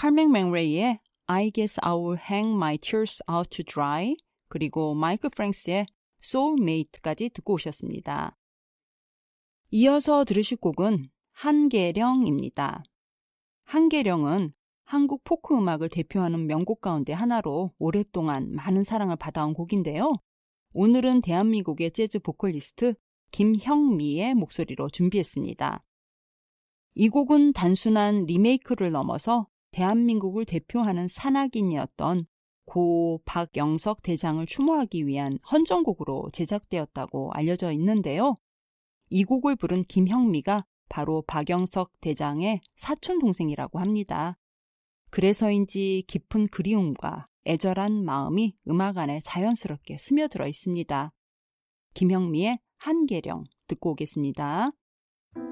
칼맥 맥레이의 I guess I'll hang my tears out to dry 그리고 마이클 프랭스의 soulmate까지 듣고 오셨습니다. 이어서 들으실 곡은 한계령입니다. 한계령은 한국 포크 음악을 대표하는 명곡 가운데 하나로 오랫동안 많은 사랑을 받아온 곡인데요. 오늘은 대한민국의 재즈 보컬리스트 김형미의 목소리로 준비했습니다. 이 곡은 단순한 리메이크를 넘어서 대한민국을 대표하는 산악인이었던 고 박영석 대장을 추모하기 위한 헌정곡으로 제작되었다고 알려져 있는데요. 이 곡을 부른 김형미가 바로 박영석 대장의 사촌 동생이라고 합니다. 그래서인지 깊은 그리움과 애절한 마음이 음악 안에 자연스럽게 스며들어 있습니다. 김형미의 한계령 듣고 오겠습니다.